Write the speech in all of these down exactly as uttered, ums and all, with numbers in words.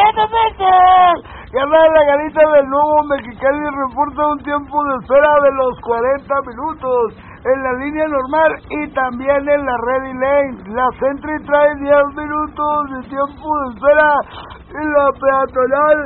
¡Buenas noches! Carnal, la garita del nuevo Mexicali reporta un tiempo de espera de los cuarenta minutos en la línea normal y también en la Ready Lane. La Sentry trae diez minutos de tiempo de espera en la peatonal.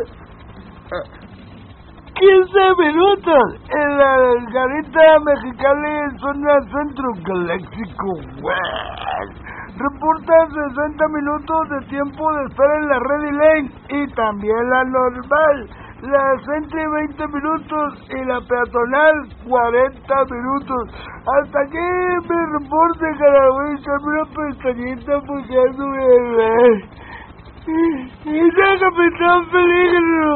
quince minutos en la garita Mexicali en zona centro galáctico West. Reporta sesenta minutos de tiempo de espera en la Ready Lane y también la normal. La Sentry veinte minutos y la peatonal cuarenta minutos. Hasta aquí mi reporte, Carabuy. Echame una pestañita porque ando bien. ¡Esa Capitán Peligro!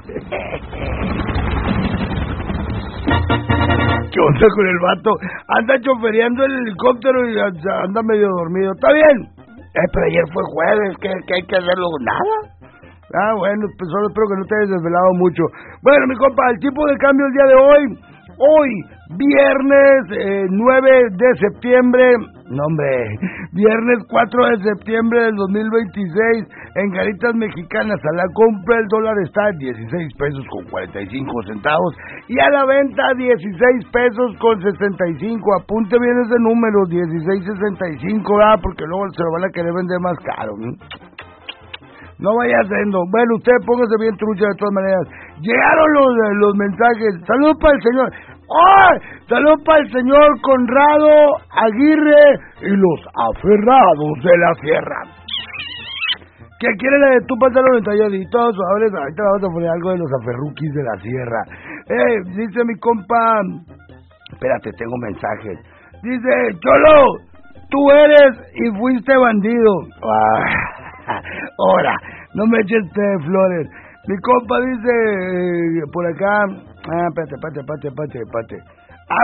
¿Qué onda con el vato? Anda chofereando el helicóptero y anda medio dormido. ¿Está bien? Eh, pero ayer fue jueves, ¿qué, qué hay que hacerlo? ¿Nada? Ah, bueno, pues solo espero que no te hayas desvelado mucho. Bueno, mi compa, el tipo de cambio el día de hoy. Hoy, viernes eh, nueve de septiembre. No, hombre, viernes cuatro de septiembre del dos mil veintiséis. En Garitas Mexicanas, a la compra el dólar está a dieciséis pesos con cuarenta y cinco centavos. Y a la venta dieciséis pesos con sesenta y cinco. Apunte bien ese número, dieciséis sesenta y cinco, ¿verdad? Porque luego se lo van a querer vender más caro, ¿no? No vaya haciendo. Bueno, usted póngase bien trucha de todas maneras. Llegaron los, los mensajes. Saludos para el señor. ¡Oh! Saludos para el señor Conrado Aguirre y los aferrados de la sierra. ¿Qué quiere la de tu pantalón entalladitos? Ahorita, ahorita vamos a poner algo de los aferruquis de la sierra. Eh, dice mi compa. Espérate, tengo mensajes. Dice, Cholo, tú eres y fuiste bandido. Ah. Ahora, no me eches de flores. Mi compa dice eh, por acá. Ah, espérate, espérate, espérate, espérate, espérate.